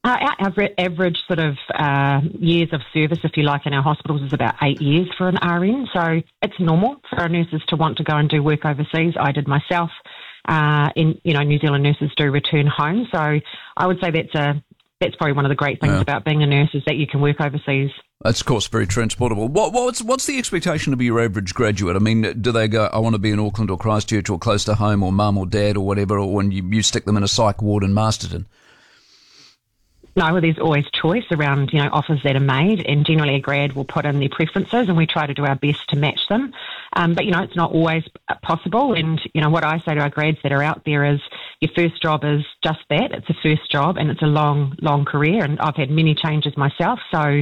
Our average sort of years of service, if you like, in our hospitals is about 8 years for an RN. So it's normal for our nurses to want to go and do work overseas. I did myself. New Zealand nurses do return home. So I would say that's probably one of the great things about being a nurse is that you can work overseas. That's, of course, very transportable. What's the expectation of your average graduate? I mean, do they go, I want to be in Auckland or Christchurch or close to home or mum or dad or whatever, or when you stick them in a psych ward in Masterton? No, well, there's always choice around, offers that are made, and generally a grad will put in their preferences and we try to do our best to match them. But, it's not always possible. And, what I say to our grads that are out there is your first job is just that. It's a first job and it's a long, long career. And I've had many changes myself. So,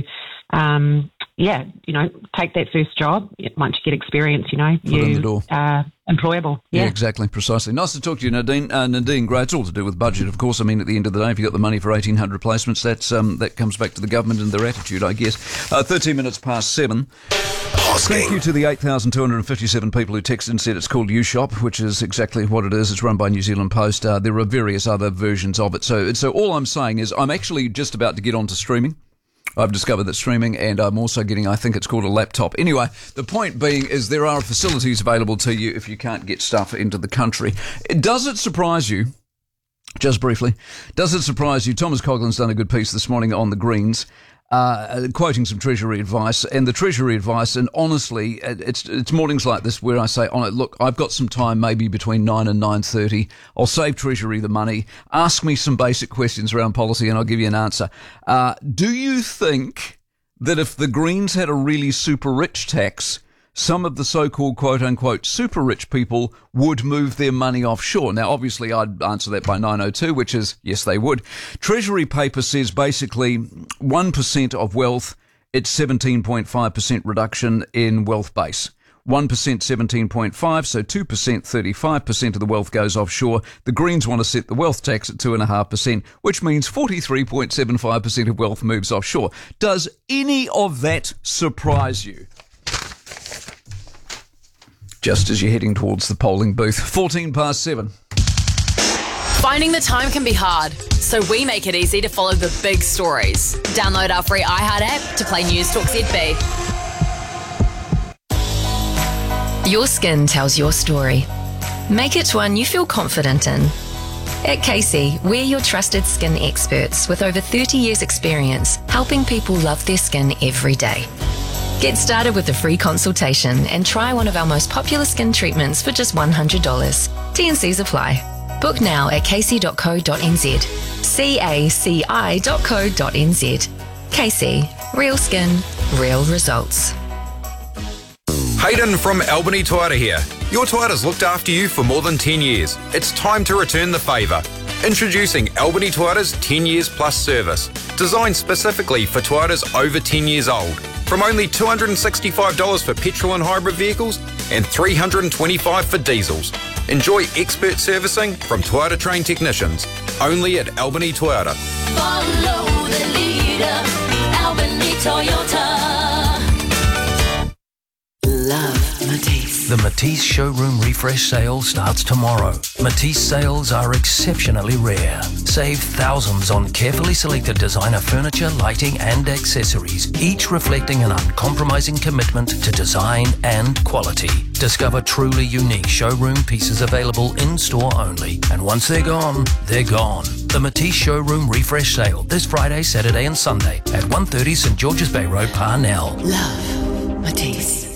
take that first job. Once you get experience, you're employable. Yeah, exactly, precisely. Nice to talk to you, Nadine. Nadine Gray, it's all to do with budget, of course. I mean, at the end of the day, if you've got the money for 1,800 replacements, that comes back to the government and their attitude, I guess. 13 minutes past 7. Thank you to the 8,257 people who texted and said it's called U-Shop, which is exactly what it is. It's run by New Zealand Post. There are various other versions of it. So all I'm saying is I'm actually just about to get onto streaming. I've discovered that streaming, and I'm also getting, I think it's called a laptop. Anyway, the point being is there are facilities available to you if you can't get stuff into the country. Does it surprise you, just briefly, Thomas Coughlin's done a good piece this morning on the Greens, quoting some Treasury advice, and the Treasury advice, and honestly, it's mornings like this where I say, look, I've got some time, maybe between 9 and 9:30. I'll save Treasury the money. Ask me some basic questions around policy and I'll give you an answer. Do you think that if the Greens had a really super rich tax, some of the so-called quote-unquote super rich people would move their money offshore? Now, obviously, I'd answer that by 9:02, which is, yes, they would. Treasury paper says basically 1% of wealth, it's 17.5% reduction in wealth base. 1% 17.5, so 2% 35% of the wealth goes offshore. The Greens want to set the wealth tax at 2.5%, which means 43.75% of wealth moves offshore. Does any of that surprise you? Just as you're heading towards the polling booth. 14 past 7. Finding the time can be hard, so we make it easy to follow the big stories. Download our free iHeart app to play News Talk ZB. Your skin tells your story. Make it one you feel confident in. At Casey, we're your trusted skin experts with over 30 years experience helping people love their skin every day. Get started with a free consultation and try one of our most popular skin treatments for just $100. T&Cs apply. Book now at casey.co.nz. CACI.co.nz. Casey. Real skin, real results. Hayden from Albany Toyota here. Your Toyota's looked after you for more than 10 years. It's time to return the favour. Introducing Albany Toyota's 10 years plus service, designed specifically for Toyotas over 10 years old. From only $265 for petrol and hybrid vehicles and $325 for diesels. Enjoy expert servicing from Toyota trained technicians, only at Albany Toyota. Follow the leader, Albany Toyota. Love Matisse. The Matisse showroom refresh sale starts tomorrow. Matisse sales are exceptionally rare. Save thousands on carefully selected designer furniture, lighting and accessories, each reflecting an uncompromising commitment to design and quality. Discover truly unique showroom pieces available in-store only. And once they're gone, they're gone. The Matisse showroom refresh sale this Friday, Saturday and Sunday at 130 St George's Bay Road, Parnell. Love Matisse.